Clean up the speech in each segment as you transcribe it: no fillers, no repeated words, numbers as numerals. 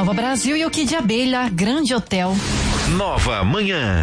Nova Brasil e o Kid Abelha, Grande Hotel. Nova Manhã.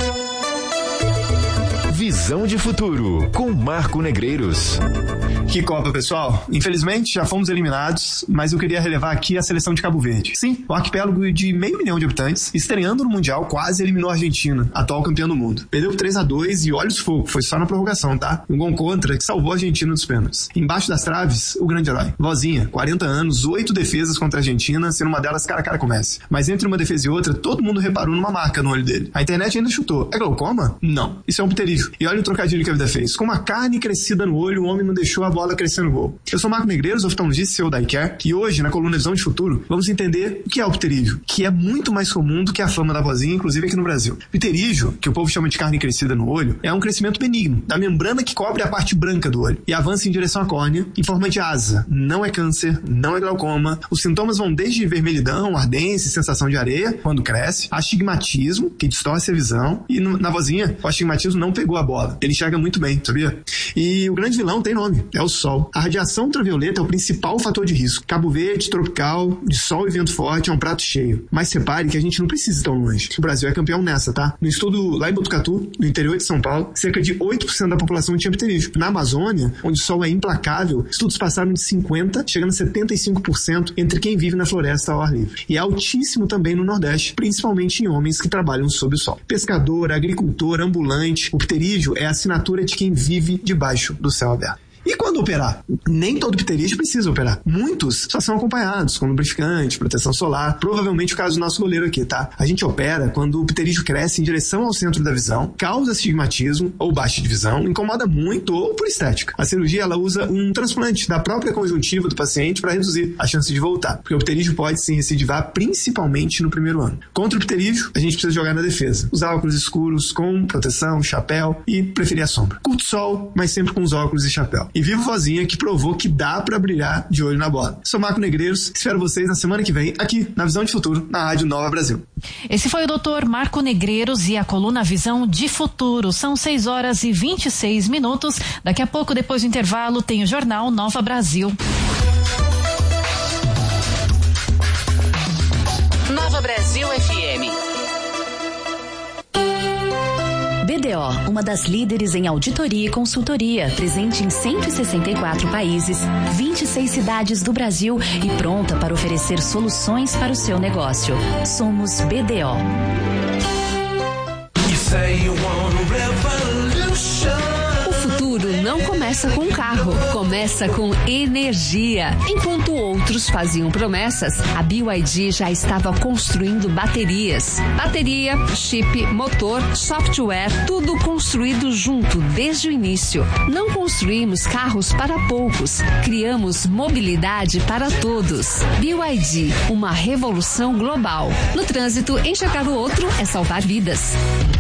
Visão de futuro com Marco Negreiros. Que Copa, pessoal. Infelizmente, já fomos eliminados, mas eu queria relevar aqui a seleção de Cabo Verde. Sim, o arquipélago de 500 mil de habitantes, estreando no Mundial, quase eliminou a Argentina, atual campeã do mundo. Perdeu por 3-2 e olhos fogo, foi só na prorrogação, tá? Um gol contra que salvou a Argentina dos pênaltis. Embaixo das traves, o grande herói. Vozinha, 40 anos, 8 defesas contra a Argentina, sendo uma delas cara a cara com o Messi. Mas entre uma defesa e outra, todo mundo reparou numa marca no olho dele. A internet ainda chutou. É glaucoma? Não. Isso é um pterígio. E olha o trocadilho que a vida fez. Com uma carne crescida no olho, o homem não deixou a bola crescer no gol. Eu sou Marco Negreiros, oftalmologista e CEO da iCare, e hoje, na coluna Visão de Futuro, vamos entender o que é o pterígio, que é muito mais comum do que a fama da vozinha, inclusive aqui no Brasil. Pterígio, que o povo chama de carne crescida no olho, é um crescimento benigno, da membrana que cobre a parte branca do olho, e avança em direção à córnea, em forma de asa. Não é câncer, não é glaucoma. Os sintomas vão desde vermelhidão, ardência, sensação de areia, quando cresce, astigmatismo, que distorce a visão, e na vozinha, o astigmatismo não pegou a bola. Ele enxerga muito bem, sabia? E o grande vilão tem nome, é o sol. A radiação ultravioleta é o principal fator de risco. Cabo Verde, tropical, de sol e vento forte, é um prato cheio. Mas repare que a gente não precisa ir tão longe. O Brasil é campeão nessa, tá? No estudo lá em Botucatu, no interior de São Paulo, cerca de 8% da população tinha pterígio. Na Amazônia, onde o sol é implacável, estudos passaram de 50%, chegando a 75% entre quem vive na floresta ao ar livre. E é altíssimo também no Nordeste, principalmente em homens que trabalham sob o sol. Pescador, agricultor, ambulante, o pterígio é a assinatura de quem vive debaixo do céu aberto. E quando operar? Nem todo pterígio precisa operar. Muitos só são acompanhados com lubrificante, proteção solar. Provavelmente o caso do nosso goleiro aqui, tá? A gente opera quando o pterígio cresce em direção ao centro da visão, causa astigmatismo ou baixa de visão, incomoda muito ou por estética. A cirurgia, ela usa um transplante da própria conjuntiva do paciente para reduzir a chance de voltar, porque o pterígio pode se recidivar principalmente no primeiro ano. Contra o pterígio, a gente precisa jogar na defesa. Usar óculos escuros com proteção, chapéu e preferir a sombra. Curto sol, mas sempre com os óculos e chapéu. E viva vozinha que provou que dá pra brilhar de olho na bola. Sou Marco Negreiros, espero vocês na semana que vem, aqui na Visão de Futuro, na Rádio Nova Brasil. Esse foi o Dr. Marco Negreiros e a coluna Visão de Futuro. São 6h26. Daqui a pouco, depois do intervalo, tem o Jornal Nova Brasil. Nova Brasil FM. BDO, uma das líderes em auditoria e consultoria, presente em 164 países, 26 cidades do Brasil e pronta para oferecer soluções para o seu negócio. Somos BDO. O futuro não começa com carro, começa com energia. Enquanto outros faziam promessas, a BYD já estava construindo baterias. Bateria, chip, motor, software, tudo construído junto desde o início. Não construímos carros para poucos, criamos mobilidade para todos. BYD, uma revolução global. No trânsito, enxergar o outro é salvar vidas.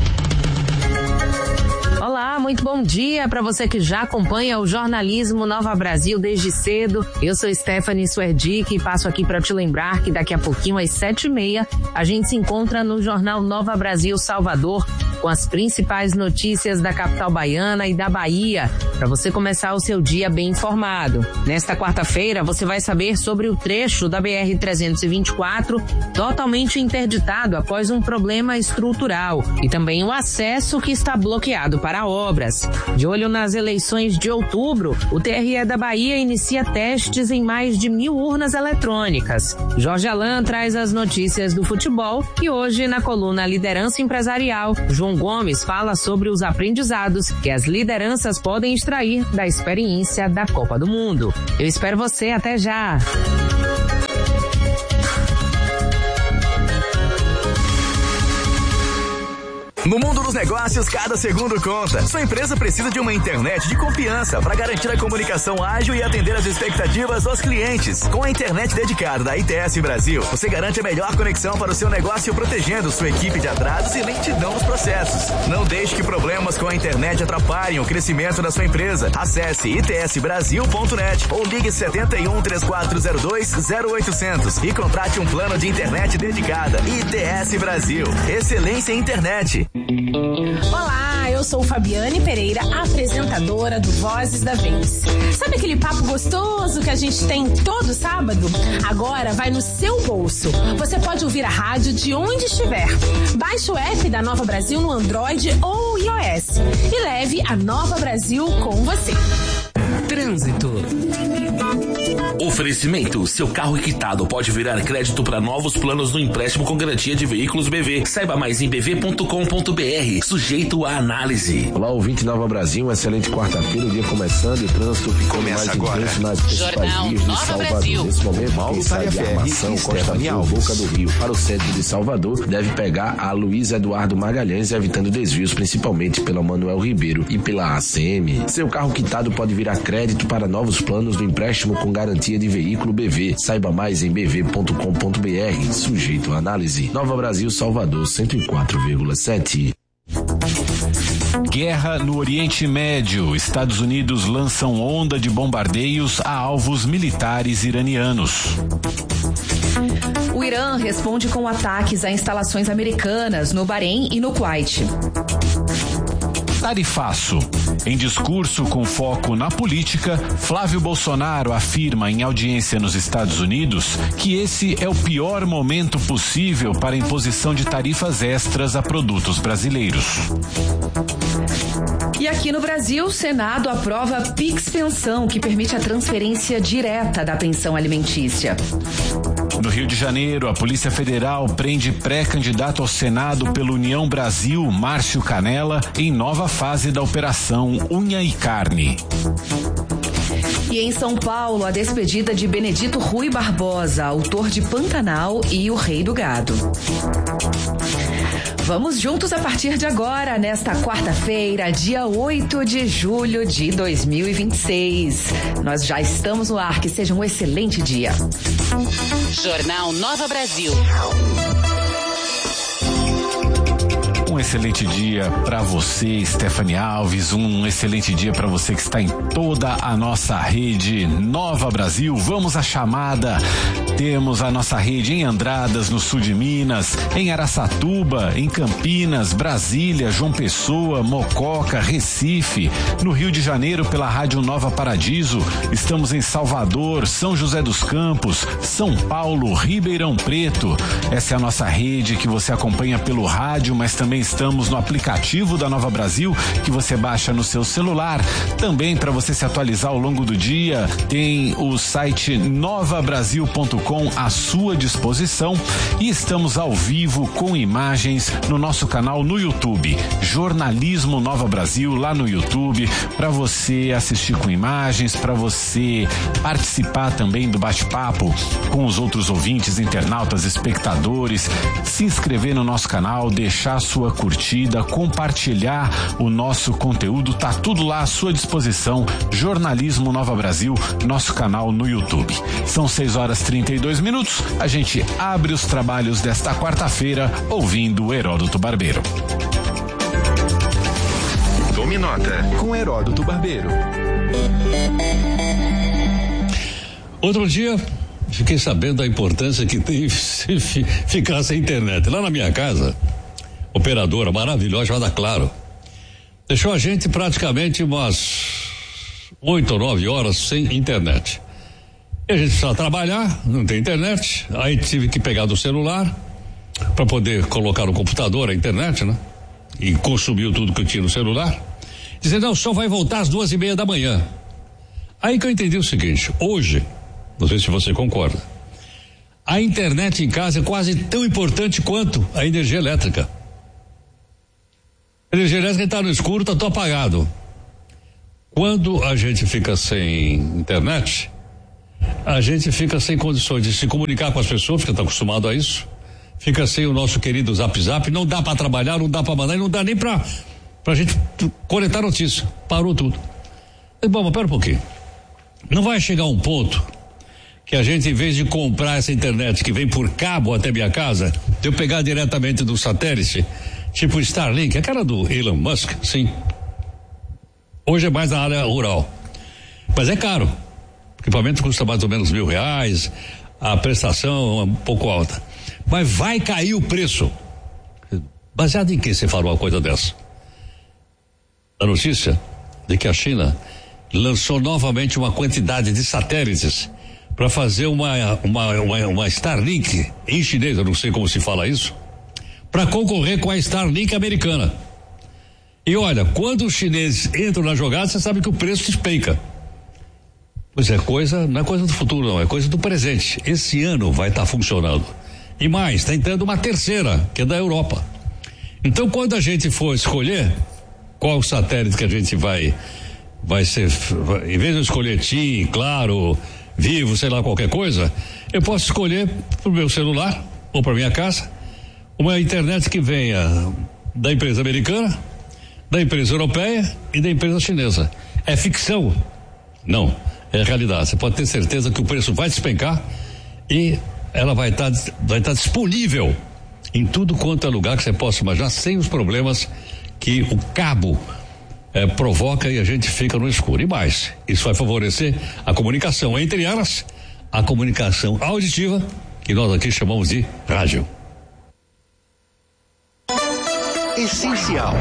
Olá, muito bom dia para você que já acompanha o jornalismo Nova Brasil desde cedo. Eu sou Stephanie Suerdick e passo aqui para te lembrar que daqui a pouquinho às 7h30 a gente se encontra no Jornal Nova Brasil Salvador com as principais notícias da capital baiana e da Bahia, para você começar o seu dia bem informado. Nesta quarta-feira você vai saber sobre o trecho da BR-324 totalmente interditado após um problema estrutural e também o acesso que está bloqueado para obras. De olho nas eleições de outubro, o TRE da Bahia inicia testes em mais de 1.000 urnas eletrônicas. Jorge Alain traz as notícias do futebol e hoje na coluna Liderança Empresarial, João Gomes fala sobre os aprendizados que as lideranças podem extrair da experiência da Copa do Mundo. Eu espero você, até já! No mundo dos negócios, cada segundo conta. Sua empresa precisa de uma internet de confiança para garantir a comunicação ágil e atender as expectativas dos clientes. Com a internet dedicada da ITS Brasil, você garante a melhor conexão para o seu negócio, protegendo sua equipe de atrasos e lentidão nos processos. Não deixe que problemas com a internet atrapalhem o crescimento da sua empresa. Acesse itsbrasil.net ou ligue 71 3402 0800 e contrate um plano de internet dedicada. ITS Brasil. Excelência em internet. Olá, eu eu sou Fabiane Pereira, apresentadora do Vozes da Vez. Sabe aquele papo gostoso que a gente tem todo sábado? Agora vai no seu bolso. Você pode ouvir a rádio de onde estiver. Baixe o app da Nova Brasil no Android ou iOS e leve a Nova Brasil com você. Trânsito. Oferecimento: seu carro quitado pode virar crédito para novos planos no empréstimo com garantia de veículos BV. Saiba mais em bv.com.br, sujeito à análise. Olá, ouvinte Nova Brasil, uma excelente quarta-feira, o dia começando, o trânsito ficou mais intenso nas principais vias de Salvador. Nesse momento, quem sai de Armação, Costa Sul, Boca do Rio, para o centro de Salvador, deve pegar a Luiz Eduardo Magalhães, evitando desvios, principalmente pela Manuel Ribeiro e pela ACM. Seu carro quitado pode virar crédito para novos planos do empréstimo com garantia de veículo BV. Saiba mais em bv.com.br, sujeito à análise. Nova Brasil, Salvador, 104,7. Guerra no Oriente Médio. Estados Unidos lançam onda de bombardeios a alvos militares iranianos. O Irã responde com ataques a instalações americanas no Bahrein e no Kuwait. Tarifaço. Em discurso com foco na política, Flávio Bolsonaro afirma em audiência nos Estados Unidos que esse é o pior momento possível para a imposição de tarifas extras a produtos brasileiros. E aqui no Brasil, o Senado aprova a Pix Pensão, que permite a transferência direta da pensão alimentícia. No Rio de Janeiro, a Polícia Federal prende pré-candidato ao Senado pela União Brasil, Márcio Canella, em nova fase da Operação Unha e Carne. E em São Paulo, a despedida de Benedito Rui Barbosa, autor de Pantanal e O Rei do Gado. Vamos juntos a partir de agora, nesta quarta-feira, dia 8 de julho de 2026. Nós já estamos no ar, que seja um excelente dia. Jornal Nova Brasil. Um excelente dia para você, Stephanie Alves, um excelente dia para você que está em toda a nossa rede Nova Brasil. Vamos à chamada. Temos a nossa rede em Andradas, no sul de Minas, em Araçatuba, em Campinas, Brasília, João Pessoa, Mococa, Recife, no Rio de Janeiro pela Rádio Nova Paradiso. Estamos em Salvador, São José dos Campos, São Paulo, Ribeirão Preto. Essa é a nossa rede que você acompanha pelo rádio, mas também estamos no aplicativo da Nova Brasil, que você baixa no seu celular. Também, para você se atualizar ao longo do dia, tem o site novabrasil.com à sua disposição. E estamos ao vivo com imagens no nosso canal no YouTube, Jornalismo Nova Brasil, lá no YouTube, para você assistir com imagens, para você participar também do bate-papo com os outros ouvintes, internautas, espectadores, se inscrever no nosso canal, deixar sua curtida, compartilhar o nosso conteúdo, tá tudo lá à sua disposição. Jornalismo Nova Brasil, nosso canal no YouTube. São 6h32. A gente abre os trabalhos desta quarta-feira ouvindo Heródoto Barbeiro. Tome nota com Heródoto Barbeiro. Outro dia, fiquei sabendo da importância que tem se ficar sem internet. Lá na minha casa, operadora maravilhosa, chamada Claro, deixou a gente praticamente umas 8 ou 9 horas sem internet. E a gente precisa trabalhar, não tem internet, aí tive que pegar do celular para poder colocar no computador a internet, né? E consumiu tudo que eu tinha no celular, dizendo, não, só vai voltar às 2:30 da manhã. Aí que eu entendi o seguinte: hoje, não sei se você concorda, a internet em casa é quase tão importante quanto a energia elétrica. A energia elétrica está no escuro, está tudo apagado. Quando a gente fica sem internet, a gente fica sem condições de se comunicar com as pessoas, porque está acostumado a isso. Fica sem o nosso querido Zap Zap, não dá para trabalhar, não dá para mandar, e não dá nem pra gente coletar notícia. Parou tudo. Bom, mas pera um pouquinho. Não vai chegar um ponto que a gente, em vez de comprar essa internet que vem por cabo até minha casa, de eu pegar diretamente do satélite, tipo Starlink, aquela do Elon Musk, sim. Hoje é mais na área rural. Mas é caro. O equipamento custa mais ou menos R$1.000, a prestação é um pouco alta. Mas vai cair o preço. Baseado em que você falou uma coisa dessa? a notícia de que a China lançou novamente uma quantidade de satélites para fazer uma Starlink em chinês, eu não sei como se fala isso, para concorrer com a Starlink americana. E olha, quando os chineses entram na jogada, você sabe que o preço despenca. Pois é, não é coisa do futuro não, é coisa do presente. Esse ano vai estar funcionando. E mais, está entrando uma terceira, que é da Europa. Então, quando a gente for escolher qual satélite que a gente vai ser, em vez de eu escolher TIM, Claro, Vivo, sei lá, qualquer coisa, eu posso escolher pro meu celular ou para minha casa uma internet que venha da empresa americana, da empresa europeia e da empresa chinesa. É ficção? Não, é realidade. Você pode ter certeza que o preço vai despencar e ela vai estar disponível em tudo quanto é lugar que você possa imaginar, sem os problemas que o cabo provoca e a gente fica no escuro. E mais, isso vai favorecer a comunicação, entre elas, a comunicação auditiva, que nós aqui chamamos de rádio. Essencial.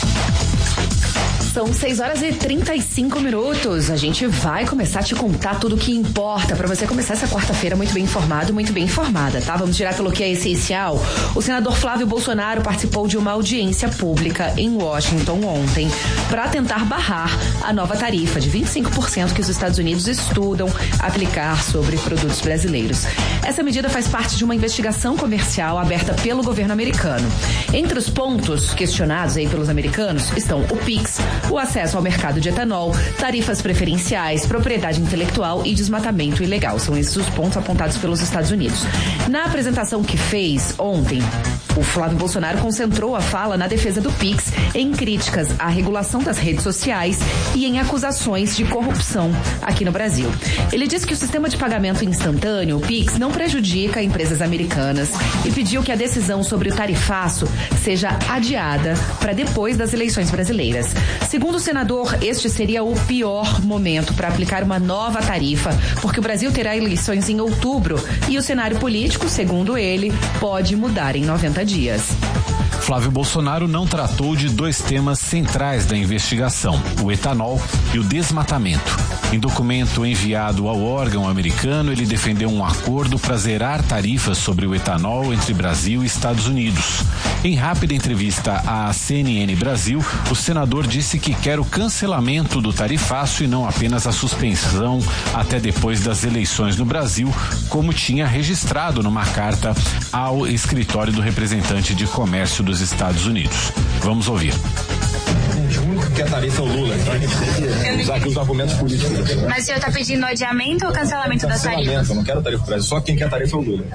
São 6h35. A gente vai começar a te contar tudo o que importa para você começar essa quarta-feira muito bem informado, muito bem informada, tá? Vamos direto pelo que é essencial. O senador Flávio Bolsonaro participou de uma audiência pública em Washington ontem para tentar barrar a nova tarifa de 25% que os Estados Unidos estudam aplicar sobre produtos brasileiros. Essa medida faz parte de uma investigação comercial aberta pelo governo americano. Entre os pontos questionados aí pelos americanos estão o PIX, o acesso ao mercado de etanol, tarifas preferenciais, propriedade intelectual e desmatamento ilegal. São esses os pontos apontados pelos Estados Unidos. Na apresentação que fez ontem, o Flávio Bolsonaro concentrou a fala na defesa do PIX, em críticas à regulação das redes sociais e em acusações de corrupção aqui no Brasil. Ele disse que o sistema de pagamento instantâneo, o PIX, não prejudica empresas americanas e pediu que a decisão sobre o tarifaço seja adiada para depois das eleições brasileiras. Segundo o senador, este seria o pior momento para aplicar uma nova tarifa, porque o Brasil terá eleições em outubro e o cenário político, segundo ele, pode mudar em 90 dias. Flávio Bolsonaro não tratou de dois temas centrais da investigação, o etanol e o desmatamento. Em documento enviado ao órgão americano, ele defendeu um acordo para zerar tarifas sobre o etanol entre Brasil e Estados Unidos. Em rápida entrevista à CNN Brasil, o senador disse que quer o cancelamento do tarifaço e não apenas a suspensão até depois das eleições no Brasil, como tinha registrado numa carta ao escritório do representante de comércio dos Estados Unidos. Vamos ouvir. O único que quer tarifa é o Lula, então a gente tem que usar aqui os argumentos políticos. Mas o senhor está pedindo adiamento ou cancelamento da tarifa? Eu não quero tarifa para Brasil, só quem quer tarifa é o Lula.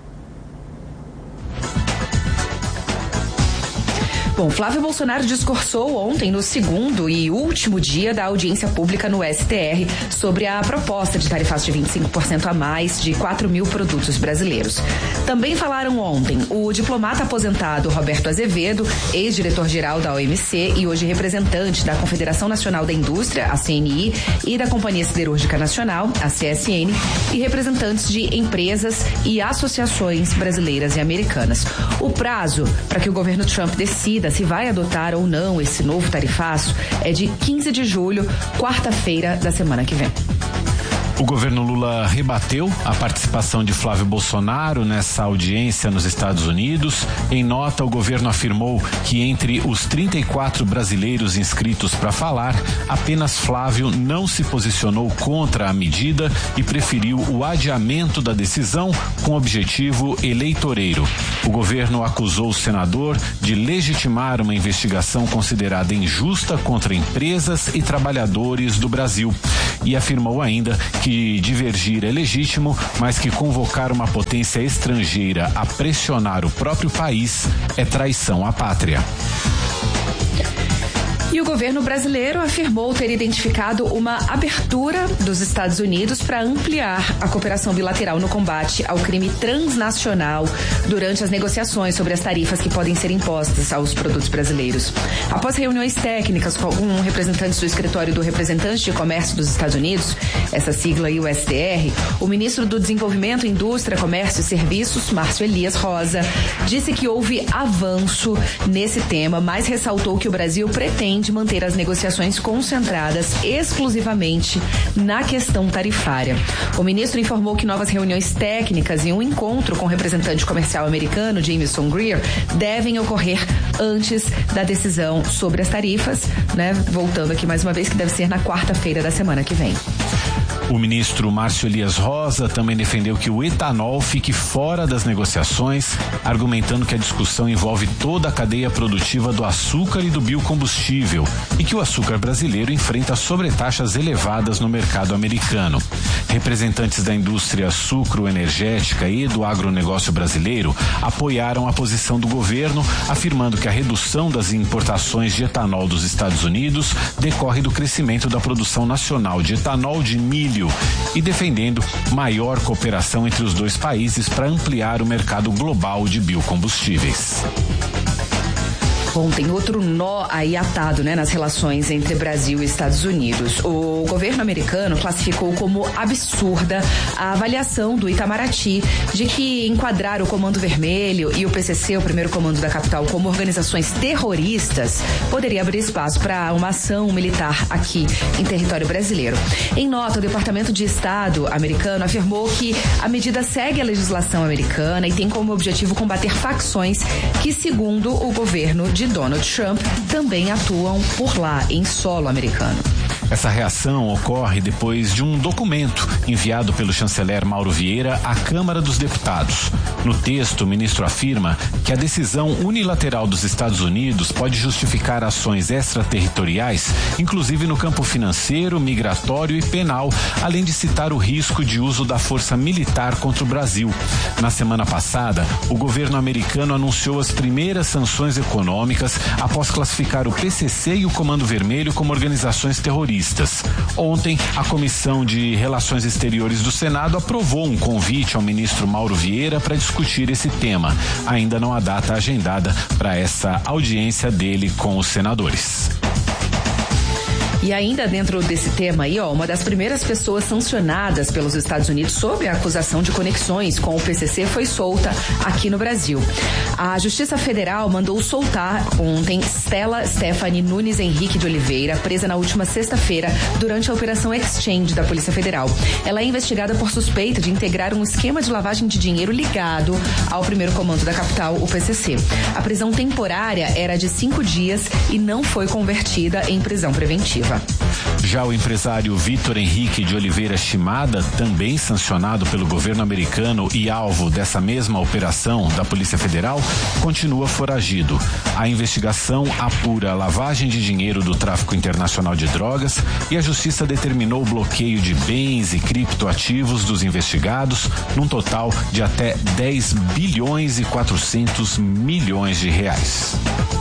Bom, Flávio Bolsonaro discursou ontem no segundo e último dia da audiência pública no STR sobre a proposta de tarifaço de 25% a mais de 4 mil produtos brasileiros. Também falaram ontem o diplomata aposentado Roberto Azevedo, ex-diretor-geral da OMC e hoje representante da Confederação Nacional da Indústria, a CNI, e da Companhia Siderúrgica Nacional, a CSN, e representantes de empresas e associações brasileiras e americanas. O prazo para que o governo Trump decida se vai adotar ou não esse novo tarifaço é de 15 de julho, quarta-feira da semana que vem. O governo Lula rebateu a participação de Flávio Bolsonaro nessa audiência nos Estados Unidos. Em nota, o governo afirmou que entre os 34 brasileiros inscritos para falar, apenas Flávio não se posicionou contra a medida e preferiu o adiamento da decisão com objetivo eleitoreiro. O governo acusou o senador de legitimar uma investigação considerada injusta contra empresas e trabalhadores do Brasil e afirmou ainda que divergir é legítimo, mas que convocar uma potência estrangeira a pressionar o próprio país é traição à pátria. E o governo brasileiro afirmou ter identificado uma abertura dos Estados Unidos para ampliar a cooperação bilateral no combate ao crime transnacional durante as negociações sobre as tarifas que podem ser impostas aos produtos brasileiros. Após reuniões técnicas com alguns representantes do escritório do representante de comércio dos Estados Unidos, essa sigla aí, o STR, o ministro do Desenvolvimento, Indústria, Comércio e Serviços, Márcio Elias Rosa, disse que houve avanço nesse tema, mas ressaltou que o Brasil pretende pretende manter as negociações concentradas exclusivamente na questão tarifária. O ministro informou que novas reuniões técnicas e um encontro com o representante comercial americano, Jamieson Greer, devem ocorrer antes da decisão sobre as tarifas, né? Voltando aqui mais uma vez, que deve ser na quarta-feira da semana que vem. O ministro Márcio Elias Rosa também defendeu que o etanol fique fora das negociações, argumentando que a discussão envolve toda a cadeia produtiva do açúcar e do biocombustível e que o açúcar brasileiro enfrenta sobretaxas elevadas no mercado americano. Representantes da indústria sucroenergética e do agronegócio brasileiro apoiaram a posição do governo, afirmando que a redução das importações de etanol dos Estados Unidos decorre do crescimento da produção nacional de etanol de milho e defendendo maior cooperação entre os dois países para ampliar o mercado global de biocombustíveis. Bom, tem outro nó aí atado, né, nas relações entre Brasil e Estados Unidos. O governo americano classificou como absurda a avaliação do Itamaraty de que enquadrar o Comando Vermelho e o PCC, o primeiro comando da capital, como organizações terroristas poderia abrir espaço para uma ação militar aqui em território brasileiro. Em nota, o Departamento de Estado americano afirmou que a medida segue a legislação americana e tem como objetivo combater facções que, segundo o governo de Donald Trump, também atuam por lá, em solo americano. Essa reação ocorre depois de um documento enviado pelo chanceler Mauro Vieira à Câmara dos Deputados. No texto, o ministro afirma que a decisão unilateral dos Estados Unidos pode justificar ações extraterritoriais, inclusive no campo financeiro, migratório e penal, além de citar o risco de uso da força militar contra o Brasil. Na semana passada, o governo americano anunciou as primeiras sanções econômicas após classificar o PCC e o Comando Vermelho como organizações terroristas. Ontem, a Comissão de Relações Exteriores do Senado aprovou um convite ao ministro Mauro Vieira para discutir esse tema. Ainda não há data agendada para essa audiência dele com os senadores. E ainda dentro desse tema aí, uma das primeiras pessoas sancionadas pelos Estados Unidos sob a acusação de conexões com o PCC foi solta aqui no Brasil. A Justiça Federal mandou soltar ontem Stella Stephanie Nunes Henrique de Oliveira, presa na última sexta-feira durante a Operação Exchange da Polícia Federal. Ela é investigada por suspeita de integrar um esquema de lavagem de dinheiro ligado ao primeiro comando da capital, o PCC. A prisão temporária era de 5 dias e não foi convertida em prisão preventiva. Já o empresário Vitor Henrique de Oliveira Shimada, também sancionado pelo governo americano e alvo dessa mesma operação da Polícia Federal, continua foragido. A investigação apura a lavagem de dinheiro do tráfico internacional de drogas e a Justiça determinou o bloqueio de bens e criptoativos dos investigados, num total de até 10 bilhões e 400 milhões de reais.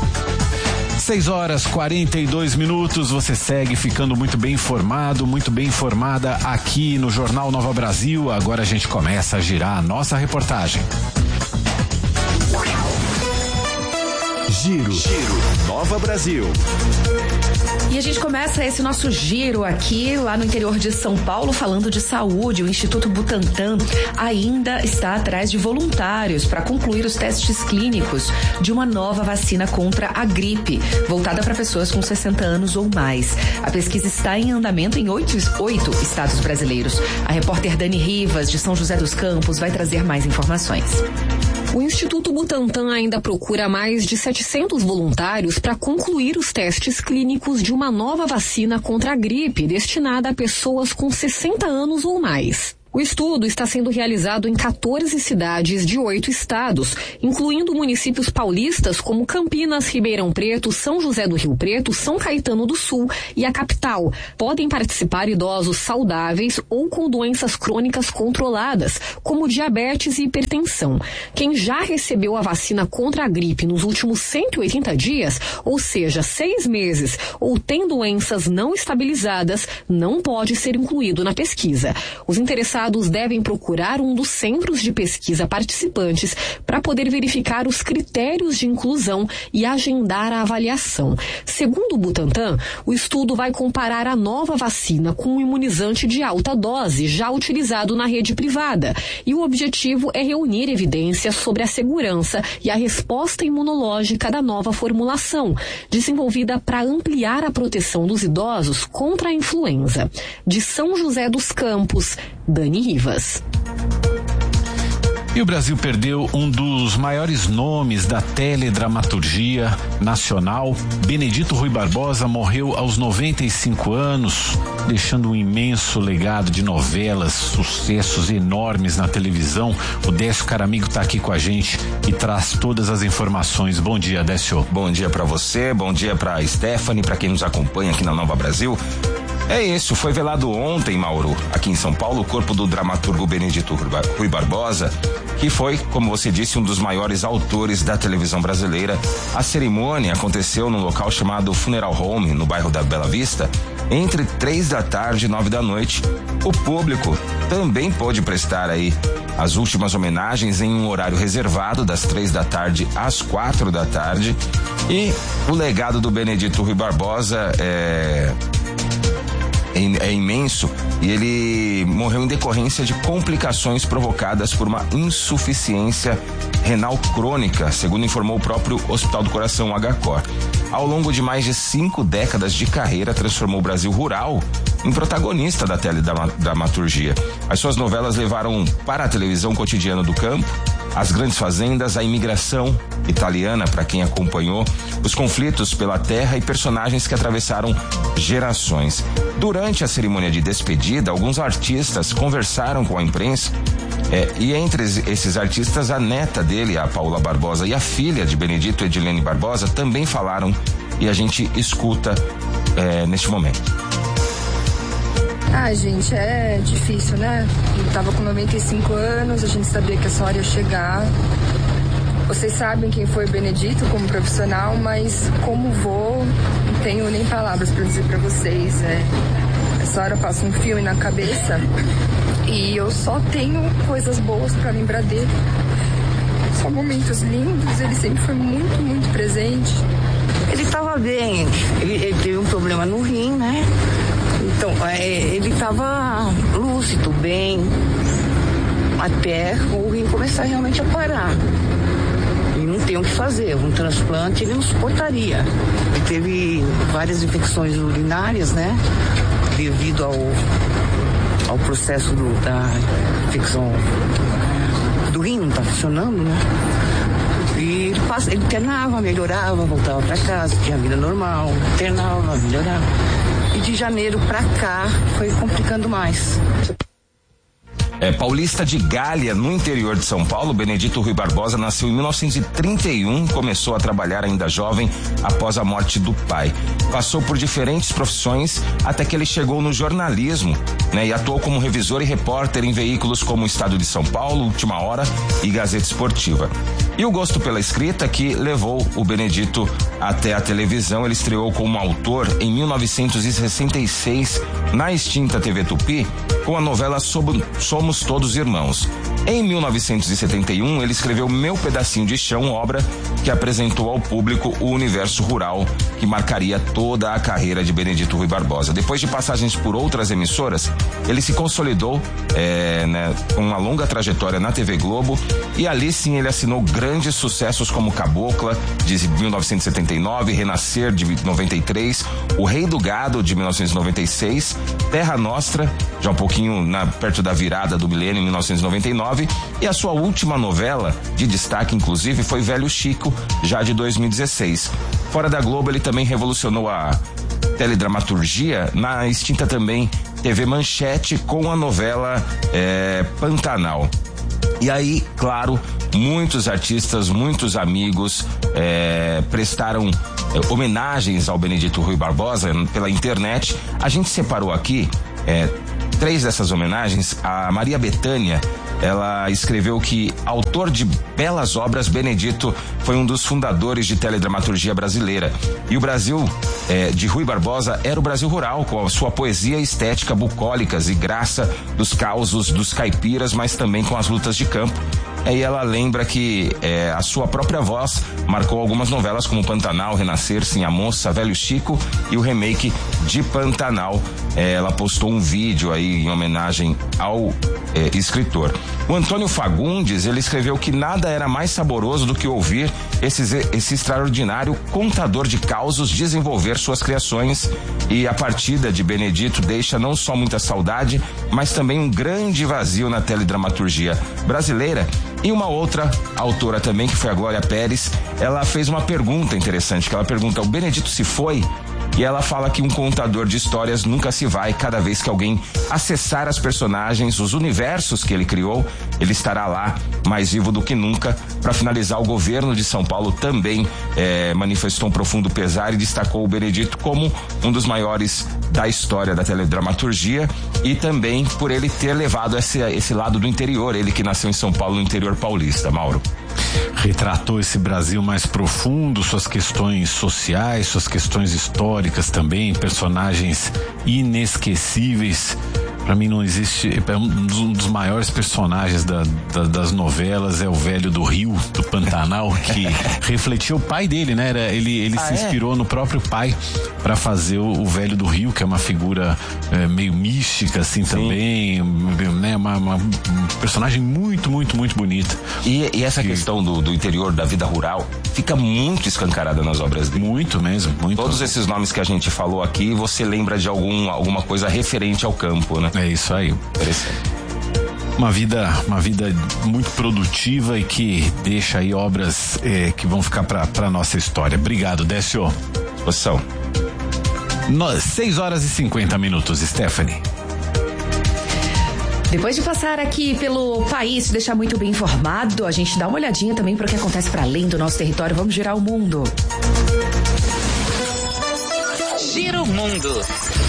6h42, você segue ficando muito bem informado, muito bem informada aqui no Jornal Nova Brasil. Agora a gente começa a girar a nossa reportagem. Giro Nova Brasil. E a gente começa esse nosso giro aqui lá no interior de São Paulo falando de saúde. O Instituto Butantan ainda está atrás de voluntários para concluir os testes clínicos de uma nova vacina contra a gripe, voltada para pessoas com 60 anos ou mais. A pesquisa está em andamento em 8 estados brasileiros. A repórter Dani Rivas, de São José dos Campos, vai trazer mais informações. O Instituto Butantan ainda procura mais de 700 voluntários para concluir os testes clínicos de uma nova vacina contra a gripe destinada a pessoas com 60 anos ou mais. O estudo está sendo realizado em 14 cidades de 8 estados, incluindo municípios paulistas como Campinas, Ribeirão Preto, São José do Rio Preto, São Caetano do Sul e a capital. Podem participar idosos saudáveis ou com doenças crônicas controladas, como diabetes e hipertensão. Quem já recebeu a vacina contra a gripe nos últimos 180 dias, ou seja, 6 meses, ou tem doenças não estabilizadas, não pode ser incluído na pesquisa. Os interessados interessados devem procurar um dos centros de pesquisa participantes para poder verificar os critérios de inclusão e agendar a avaliação. Segundo o Butantan, o estudo vai comparar a nova vacina com um imunizante de alta dose já utilizado na rede privada, e o objetivo é reunir evidências sobre a segurança e a resposta imunológica da nova formulação, desenvolvida para ampliar a proteção dos idosos contra a influenza. De São José dos Campos, Dani Rivas. E o Brasil perdeu um dos maiores nomes da teledramaturgia nacional. Benedito Rui Barbosa morreu aos 95 anos, deixando um imenso legado de novelas, sucessos enormes na televisão. O Décio Caramigo está aqui com a gente e traz todas as informações. Bom dia, Décio. Bom dia para você, bom dia para Stephanie, para quem nos acompanha aqui na Nova Brasil. É isso, foi velado ontem, Mauro, aqui em São Paulo, o corpo do dramaturgo Benedito Rui Barbosa, que foi, como você disse, um dos maiores autores da televisão brasileira. A cerimônia aconteceu num local chamado Funeral Home, no bairro da Bela Vista, entre 3 da tarde e 9 da noite. O público também pôde prestar aí as últimas homenagens em um horário reservado, das 3 da tarde às 4 da tarde. E o legado do Benedito Rui Barbosa é imenso, e ele morreu em decorrência de complicações provocadas por uma insuficiência renal crônica, segundo informou o próprio Hospital do Coração, HCOR. Ao longo de mais de 5 décadas de carreira, transformou o Brasil rural em protagonista da teledramaturgia. As suas novelas levaram para a televisão cotidiana do campo, as grandes fazendas, a imigração italiana, para quem acompanhou, os conflitos pela terra e personagens que atravessaram gerações. Durante a cerimônia de despedida, alguns artistas conversaram com a imprensa, e entre esses artistas, a neta dele, a Paula Barbosa, e a filha de Benedito, Edilene Barbosa, também falaram, e a gente escuta neste momento. Gente, é difícil, né? Ele tava com 95 anos, a gente sabia que essa hora ia chegar. Vocês sabem quem foi o Benedito como profissional, mas como vô, não tenho nem palavras para dizer para vocês. Essa hora passa um filme na cabeça e eu só tenho coisas boas para lembrar dele. Só momentos lindos, ele sempre foi muito, muito presente. Ele estava bem, ele teve um problema no rim, né? Então, ele estava lúcido, bem, até o rim começar realmente a parar. E não tem o que fazer, um transplante ele não suportaria. Ele teve várias infecções urinárias, né? Devido ao processo da infecção do rim, não está funcionando, né? E ele internava, melhorava, voltava para casa, tinha vida normal, internava, melhorava. E de janeiro para cá foi complicando mais. Paulista de Galha, no interior de São Paulo, Benedito Rui Barbosa nasceu em 1931, começou a trabalhar ainda jovem após a morte do pai. Passou por diferentes profissões até que ele chegou no jornalismo, né? E atuou como revisor e repórter em veículos como o Estado de São Paulo, Última Hora e Gazeta Esportiva. E o gosto pela escrita que levou o Benedito até a televisão. Ele estreou como autor em 1966 na extinta TV Tupi com a novela Somos Todos Irmãos. Em 1971, ele escreveu Meu Pedacinho de Chão, obra que apresentou ao público o universo rural que marcaria toda a carreira de Benedito Rui Barbosa. Depois de passagens por outras emissoras, ele se consolidou com uma longa trajetória na TV Globo, e ali sim ele assinou grandes sucessos como Cabocla, de 1979, Renascer, de 93, O Rei do Gado, de 1996, Terra Nostra, já um pouquinho perto da virada do milênio, em 1999, e a sua última novela, de destaque inclusive, foi Velho Chico, já de 2016. Fora da Globo, ele também revolucionou a teledramaturgia na extinta também TV Manchete com a novela Pantanal. E aí, claro, muitos artistas, muitos amigos prestaram homenagens ao Benedito Rui Barbosa pela internet. A gente separou aqui 3 dessas homenagens. A Maria Bethânia, ela escreveu que, autor de belas obras, Benedito foi um dos fundadores de teledramaturgia brasileira. E o Brasil de Rui Barbosa era o Brasil rural, com a sua poesia e estética bucólicas e graça dos causos dos caipiras, mas também com as lutas de campo. E ela lembra que a sua própria voz marcou algumas novelas como Pantanal, Renascer, Sim a Moça, Velho Chico e o remake de Pantanal. Ela postou um vídeo aí em homenagem ao escritor. O Antônio Fagundes, ele escreveu que nada era mais saboroso do que ouvir esse extraordinário contador de causos desenvolver suas criações, e a partida de Benedito deixa não só muita saudade, mas também um grande vazio na teledramaturgia brasileira. E uma outra autora também, que foi a Glória Pérez, ela fez uma pergunta interessante, que ela pergunta: o Benedito se foi? E ela fala que um contador de histórias nunca se vai. Cada vez que alguém acessar as personagens, os universos que ele criou, ele estará lá, mais vivo do que nunca. Para finalizar, o governo de São Paulo também manifestou um profundo pesar e destacou o Benedito como um dos maiores da história da teledramaturgia, e também por ele ter levado esse lado do interior, ele que nasceu em São Paulo, no interior paulista. Mauro. Retratou esse Brasil mais profundo, suas questões sociais, suas questões históricas também, personagens inesquecíveis. Pra mim não existe, um dos maiores personagens das novelas é o Velho do Rio, do Pantanal, que refletiu o pai dele, né? Ele se inspirou no próprio pai para fazer o Velho do Rio, que é uma figura meio mística assim. Sim. Também, né? Uma personagem muito, muito, muito bonita. E essa questão do interior, da vida rural, fica muito escancarada nas obras dele. Muito mesmo, muito. Todos esses nomes que a gente falou aqui, você lembra de alguma coisa referente ao campo, né? É isso aí. Interessante. Uma vida muito produtiva e que deixa aí obras que vão ficar pra nossa história. Obrigado, Décio. Disposição. 6h50, Stephanie. Depois de passar aqui pelo país, te deixar muito bem informado, a gente dá uma olhadinha também para o que acontece para além do nosso território. Vamos girar o mundo. Gira o mundo.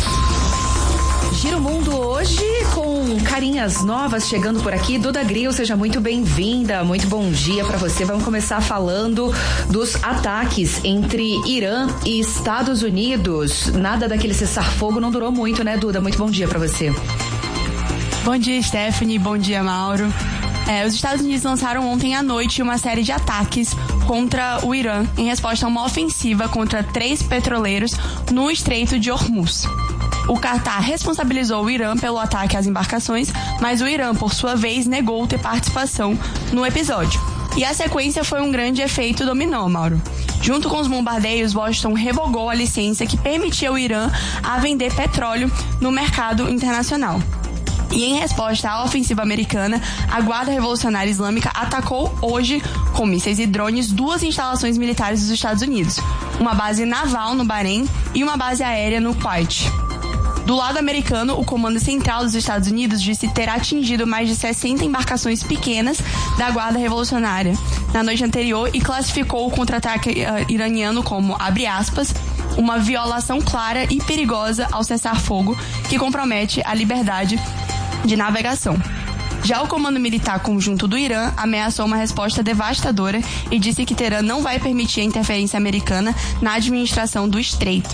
Gira o mundo hoje com carinhas novas chegando por aqui. Duda Grill, seja muito bem-vinda, muito bom dia pra você. Vamos começar falando dos ataques entre Irã e Estados Unidos. Nada daquele cessar-fogo não durou muito, né, Duda? Muito bom dia pra você. Bom dia, Stephanie. Bom dia, Mauro. Os Estados Unidos lançaram ontem à noite uma série de ataques contra o Irã em resposta a uma ofensiva contra 3 petroleiros no Estreito de Hormuz. O Catar responsabilizou o Irã pelo ataque às embarcações, mas o Irã, por sua vez, negou ter participação no episódio. E a sequência foi um grande efeito dominó, Mauro. Junto com os bombardeios, Washington revogou a licença que permitia o Irã a vender petróleo no mercado internacional. E em resposta à ofensiva americana, a Guarda Revolucionária Islâmica atacou hoje, com mísseis e drones, 2 instalações militares dos Estados Unidos, uma base naval no Bahrein e uma base aérea no Kuwait. Do lado americano, o Comando Central dos Estados Unidos disse ter atingido mais de 60 embarcações pequenas da Guarda Revolucionária na noite anterior e classificou o contra-ataque iraniano como, abre aspas, uma violação clara e perigosa ao cessar-fogo que compromete a liberdade de navegação. Já o Comando Militar Conjunto do Irã ameaçou uma resposta devastadora e disse que Teherã não vai permitir a interferência americana na administração do estreito.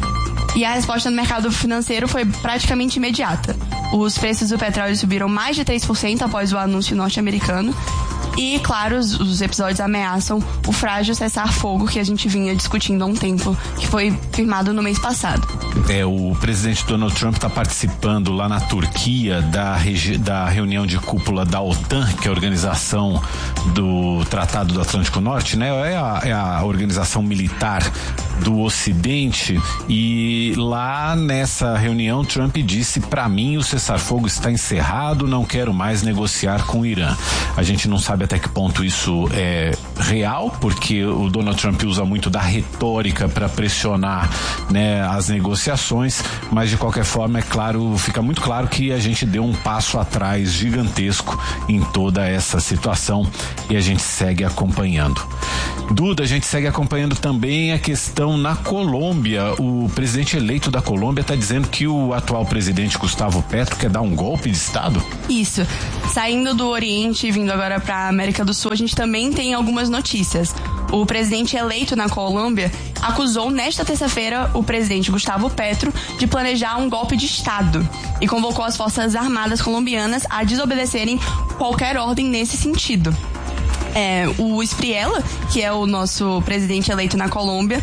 E a resposta no mercado financeiro foi praticamente imediata. Os preços do petróleo subiram mais de 3% após o anúncio norte-americano. E, claro, os episódios ameaçam o frágil cessar-fogo que a gente vinha discutindo há um tempo, que foi firmado no mês passado. O presidente Donald Trump está participando lá na Turquia da reunião de cúpula da OTAN, que é a organização do Tratado do Atlântico Norte, né? É a organização militar do Ocidente, e lá nessa reunião Trump disse: para mim o cessar-fogo está encerrado, não quero mais negociar com o Irã. A gente não sabe até que ponto isso é real, porque o Donald Trump usa muito da retórica para pressionar, né, as negociações, mas de qualquer forma, é claro, fica muito claro que a gente deu um passo atrás gigantesco em toda essa situação e a gente segue acompanhando. Duda, a gente segue acompanhando também a questão na Colômbia. O presidente eleito da Colômbia está dizendo que o atual presidente Gustavo Petro quer dar um golpe de Estado? Isso. Saindo do Oriente e vindo agora para a América do Sul, a gente também tem algumas notícias. O presidente eleito na Colômbia acusou nesta terça-feira o presidente Gustavo Petro de planejar um golpe de Estado e convocou as Forças Armadas colombianas a desobedecerem qualquer ordem nesse sentido. O Espriella, que é o nosso presidente eleito na Colômbia,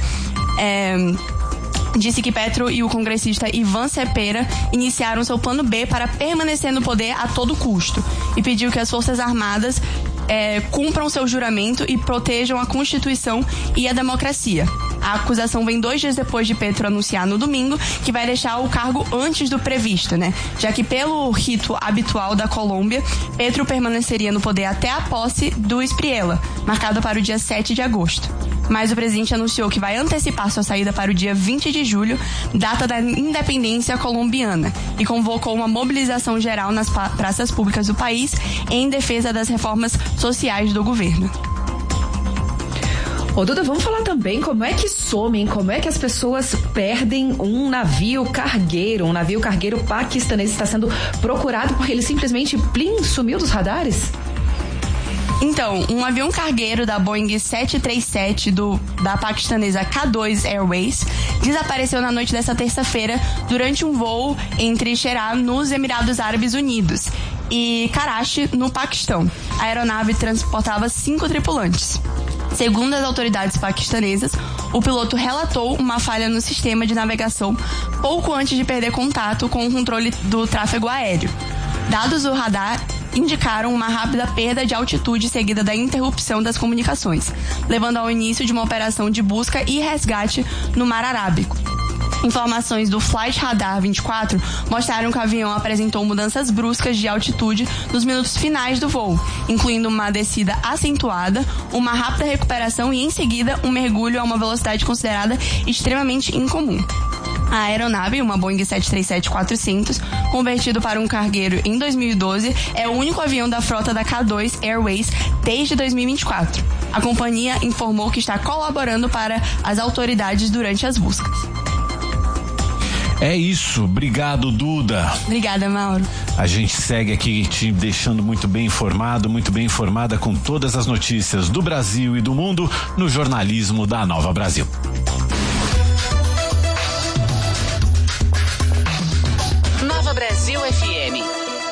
disse que Petro e o congressista Iván Cepeda iniciaram seu plano B para permanecer no poder a todo custo e pediu que as Forças Armadas cumpram seu juramento e protejam a Constituição e a democracia. A acusação vem 2 dias depois de Petro anunciar no domingo que vai deixar o cargo antes do previsto, já que pelo rito habitual da Colômbia, Petro permaneceria no poder até a posse do Espriella, marcada para o dia 7 de agosto. Mas o presidente anunciou que vai antecipar sua saída para o dia 20 de julho, data da independência colombiana, e convocou uma mobilização geral nas praças públicas do país em defesa das reformas sociais do governo. Ô Duda, vamos falar também como é que somem, como é que as pessoas perdem um navio cargueiro. Um navio cargueiro paquistanês está sendo procurado porque ele simplesmente sumiu dos radares? Então, um avião cargueiro da Boeing 737 da paquistanesa K2 Airways desapareceu na noite desta terça-feira durante um voo entre Xerá, nos Emirados Árabes Unidos, e Karachi, no Paquistão. A aeronave transportava 5 tripulantes. Segundo as autoridades paquistanesas, o piloto relatou uma falha no sistema de navegação pouco antes de perder contato com o controle do tráfego aéreo. Dados do radar indicaram uma rápida perda de altitude seguida da interrupção das comunicações, levando ao início de uma operação de busca e resgate no Mar Arábico. Informações do Flight Radar 24 mostraram que o avião apresentou mudanças bruscas de altitude nos minutos finais do voo, incluindo uma descida acentuada, uma rápida recuperação e, em seguida, um mergulho a uma velocidade considerada extremamente incomum. A aeronave, uma Boeing 737-400, convertido para um cargueiro em 2012, é o único avião da frota da K2 Airways desde 2024. A companhia informou que está colaborando para as autoridades durante as buscas. É isso, obrigado, Duda. Obrigada, Mauro. A gente segue aqui te deixando muito bem informado, muito bem informada com todas as notícias do Brasil e do mundo no jornalismo da Nova Brasil. Nova Brasil FM.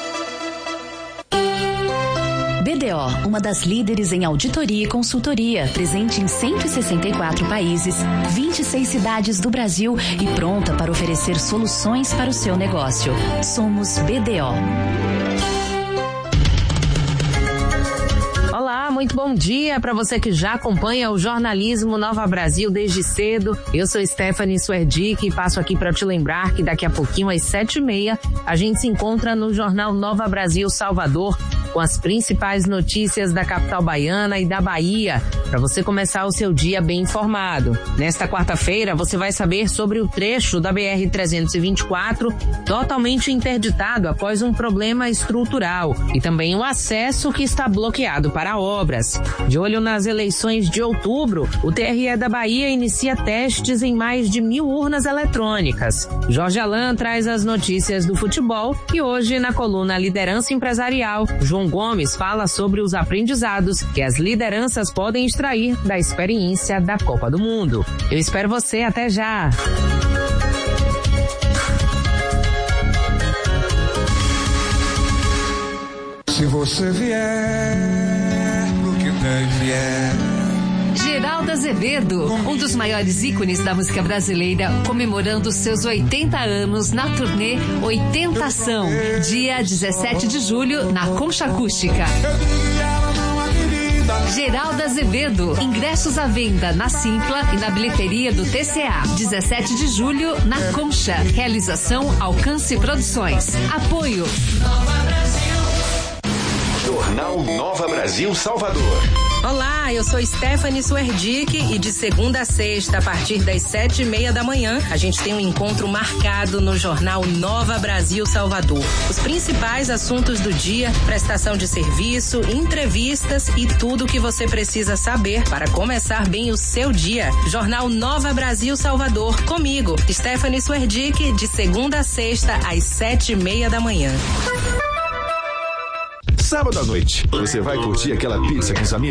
BDO, uma das líderes em auditoria e consultoria, presente em 164 países, 26 cidades do Brasil e pronta para oferecer soluções para o seu negócio. Somos BDO. Olá, muito bom dia para você que já acompanha o jornalismo Nova Brasil desde cedo. Eu sou Stephanie Suerdick e passo aqui para te lembrar que daqui a pouquinho às 7h30 a gente se encontra no Jornal Nova Brasil Salvador com as principais notícias da capital baiana e da Bahia, para você começar o seu dia bem informado. Nesta quarta-feira, você vai saber sobre o trecho da BR-324 totalmente interditado após um problema estrutural e também o acesso que está bloqueado para obras. De olho nas eleições de outubro, o TRE da Bahia inicia testes em mais de 1.000 urnas eletrônicas. Jorge Alain traz as notícias do futebol e hoje, na coluna Liderança Empresarial, João Gomes fala sobre os aprendizados que as lideranças podem extrair da experiência da Copa do Mundo. Eu espero você, até já! Se você vier pro que deve é. Geraldo Azevedo, um dos maiores ícones da música brasileira, comemorando seus 80 anos na turnê 80ação, dia 17 de julho, na Concha Acústica. Geraldo Azevedo, ingressos à venda na Simpla e na bilheteria do TCA. 17 de julho, na Concha. Realização Alcance Produções. Apoio Jornal Nova Brasil Salvador. Olá, Olá, eu sou Stephanie Suerdick e de segunda a sexta, a partir das 7:30 da manhã, a gente tem um encontro marcado no jornal Nova Brasil Salvador. Os principais assuntos do dia, prestação de serviço, entrevistas e tudo o que você precisa saber para começar bem o seu dia. Jornal Nova Brasil Salvador, comigo, Stephanie Suerdick, de segunda a sexta, às 7:30 da manhã. Sábado à noite, você vai curtir aquela pizza com os amigos?